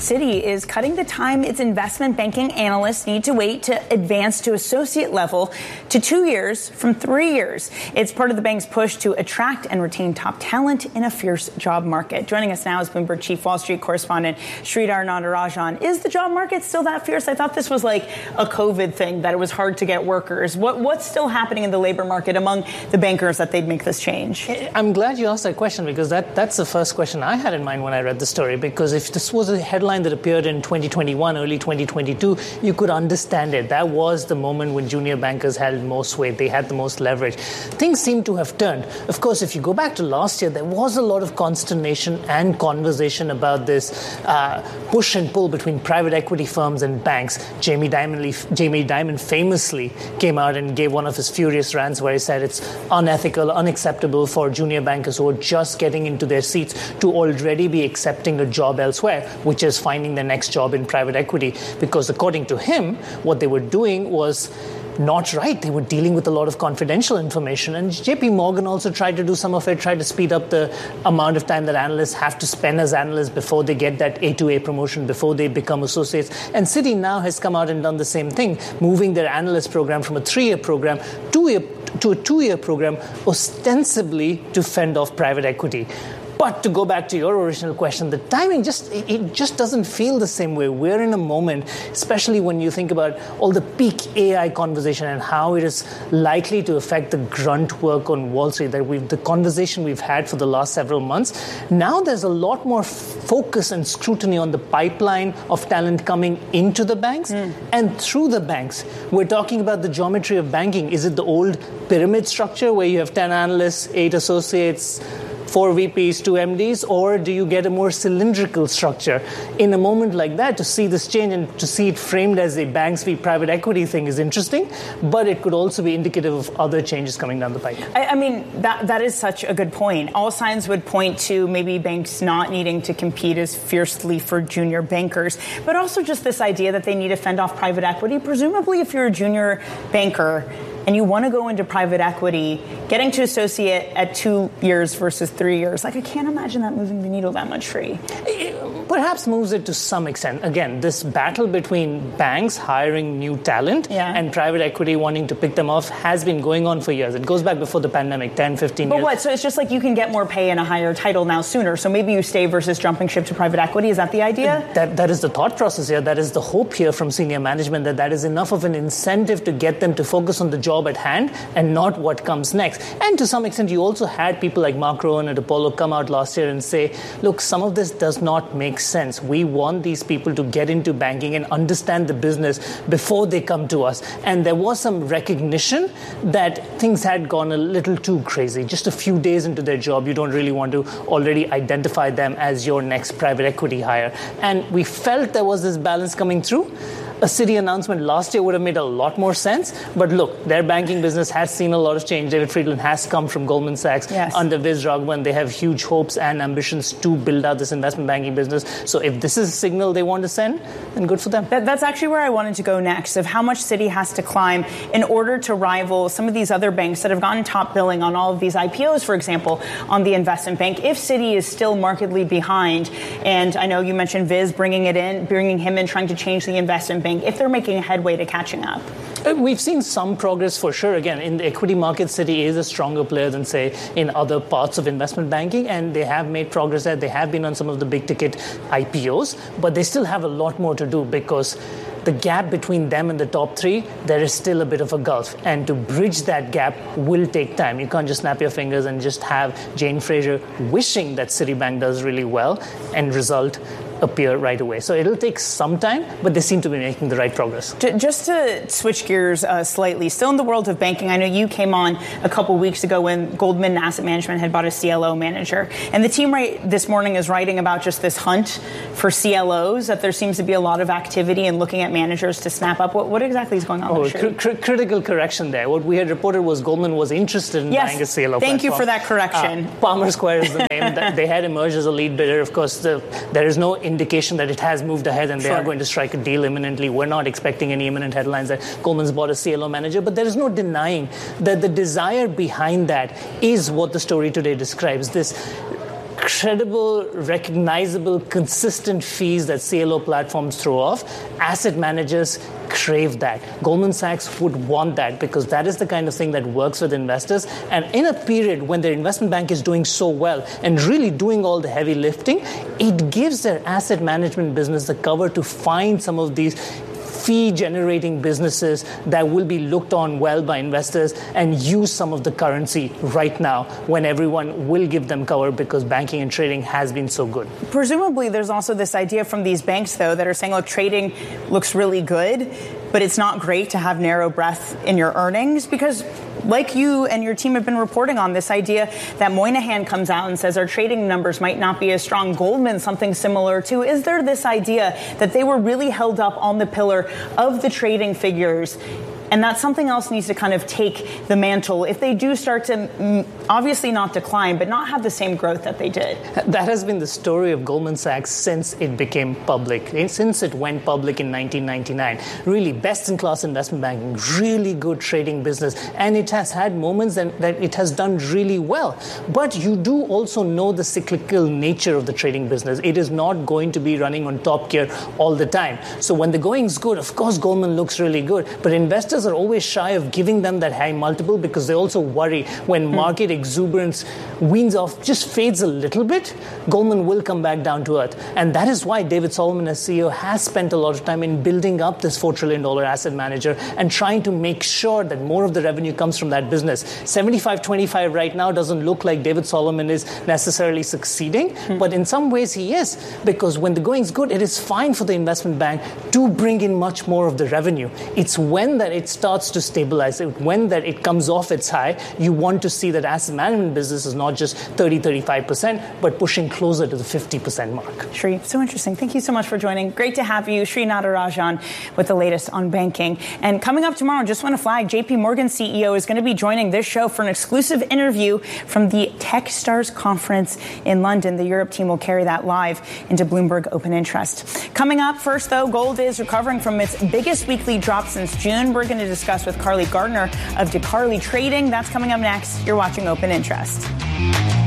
Citi is cutting the time its investment banking analysts need to wait to advance to associate level to 2 years from 3 years. It's part of the bank's push to attract and retain top talent in a fierce job market. Joining us now is Bloomberg Chief Wall Street correspondent Sridhar Natarajan. Is the job market still that fierce? I thought this was like a COVID thing, that it was hard to get workers. What's still happening in the labor market among the bankers that they'd make this change? I'm glad you asked that question, because that's the first question I had in mind when I read the story. Because if this was a headline that appeared in 2021, early 2022, you could understand it. That was the moment when junior bankers held most weight. They had the most leverage. Things seem to have turned. Of course, if you go back to last year, there was a lot of consternation and conversation about this push and pull between private equity firms and banks. Jamie Dimon famously came out and gave one of his furious rants where he said it's unethical, unacceptable for junior bankers who are just getting into their seats to already be accepting a job elsewhere, which is finding their next job in private equity. Because according to him, what they were doing was not right. They were dealing with a lot of confidential information. And JP Morgan also tried to do some of it, tried to speed up the amount of time that analysts have to spend as analysts before they get that A2A promotion, before they become associates. And Citi now has come out and done the same thing, moving their analyst program from a 3-year program to a 2-year program, ostensibly to fend off private equity. But to go back to your original question, the timing just doesn't feel the same way. We're in a moment, especially when you think about all the peak AI conversation and how it is likely to affect the grunt work on Wall Street, the conversation we've had for the last several months. Now there's a lot more focus and scrutiny on the pipeline of talent coming into the banks and through the banks. We're talking about the geometry of banking. Is it the old pyramid structure where you have 10 analysts, 8 associates, 4 VPs, 2 MDs, or do you get a more cylindrical structure? In a moment like that, to see this change and to see it framed as a banks v private equity thing is interesting, but it could also be indicative of other changes coming down the pike. I mean, that is such a good point. All signs would point to maybe banks not needing to compete as fiercely for junior bankers, but also just this idea that they need to fend off private equity. Presumably, if you're a junior banker and you want to go into private equity, getting to associate at 2 years versus 3 years, I can't imagine that moving the needle that much for you. It perhaps moves it to some extent. Again, this battle between banks hiring new talent and private equity wanting to pick them off has been going on for years. It goes back before the pandemic, 10, 15 years. But what? So it's just like you can get more pay and a higher title now sooner. So maybe you stay versus jumping ship to private equity. Is that the idea? That is the thought process here. That is the hope here from senior management, that is enough of an incentive to get them to focus on the job at hand and not what comes next. And to some extent, you also had people like Mark Rowan at Apollo come out last year and say, look, some of this does not make sense. We want these people to get into banking and understand the business before they come to us. And there was some recognition that things had gone a little too crazy. Just a few days into their job, you don't really want to already identify them as your next private equity hire. And we felt there was this balance coming through. A Citi announcement last year would have made a lot more sense. But look, their banking business has seen a lot of change. David Friedland has come from Goldman Sachs under Viz Raghavan. They have huge hopes and ambitions to build out this investment banking business. So if this is a signal they want to send, then good for them. That's actually where I wanted to go next, of how much Citi has to climb in order to rival some of these other banks that have gotten top billing on all of these IPOs, for example, on the investment bank. If Citi is still markedly behind, and I know you mentioned Viz bringing him in, trying to change the investment bank, if they're making a headway to catching up? We've seen some progress for sure. Again, in the equity market, Citi is a stronger player than, say, in other parts of investment banking, and they have made progress there. They have been on some of the big ticket IPOs, but they still have a lot more to do because the gap between them and the top 3, there is still a bit of a gulf. And to bridge that gap will take time. You can't just snap your fingers and just have Jane Fraser wishing that Citibank does really well and result appear right away. So it'll take some time, but they seem to be making the right progress. Just to switch gears slightly, still in the world of banking, I know you came on a couple weeks ago when Goldman Asset Management had bought a CLO manager. And the team this morning is writing about just this hunt for CLOs, that there seems to be a lot of activity in looking at managers to snap up. What exactly is going on there? Critical correction there. What we had reported was Goldman was interested in buying a CLO Thank you for that correction. Palmer Square is the name. They had emerged as a lead bidder. Of course, there is no indication that it has moved ahead and they are going to strike a deal imminently. We're not expecting any imminent headlines that Goldman's bought a CLO manager, but there is no denying that the desire behind that is what the story today describes. This credible, recognizable, consistent fees that CLO platforms throw off, asset managers crave that. Goldman Sachs would want that because that is the kind of thing that works with investors. And in a period when their investment bank is doing so well and really doing all the heavy lifting, it gives their asset management business the cover to find some of these fee-generating businesses that will be looked on well by investors and use some of the currency right now when everyone will give them cover because banking and trading has been so good. Presumably, there's also this idea from these banks, though, that are saying, look, trading looks really good, but it's not great to have narrow breadth in your earnings because, like you and your team have been reporting on, this idea that Moynihan comes out and says our trading numbers might not be as strong. Goldman, something similar too. Is there this idea that they were really held up on the pillar of the trading figures and that something else needs to kind of take the mantle if they do start to obviously not decline, but not have the same growth that they did? That has been the story of Goldman Sachs since it became public, since it went public in 1999. Really best-in-class investment banking, really good trading business, and it has had moments that it has done really well. But you do also know the cyclical nature of the trading business. It is not going to be running on top gear all the time. So when the going's good, of course Goldman looks really good, but investors are always shy of giving them that high multiple because they also worry when market exuberance weans off, just fades a little bit, Goldman will come back down to earth. And that is why David Solomon, as CEO, has spent a lot of time in building up this $4 trillion asset manager and trying to make sure that more of the revenue comes from that business. 75-25 right now doesn't look like David Solomon is necessarily succeeding, but in some ways he is, because when the going's good, it is fine for the investment bank to bring in much more of the revenue. It's when that it starts to stabilize, when that it comes off its high, you want to see that asset management business is not just 30-35%, but pushing closer to the 50% mark. Sri, so interesting. Thank you so much for joining. Great to have you. Sri Natarajan with the latest on banking. And coming up tomorrow, just want to flag, JP Morgan CEO is going to be joining this show for an exclusive interview from the Techstars conference in London. The Europe team will carry that live into Bloomberg Open Interest. Coming up first, though, gold is recovering from its biggest weekly drop since June. We're going to discuss with Carly Gardner of DeCarly Trading. That's coming up next. You're watching Open Interest.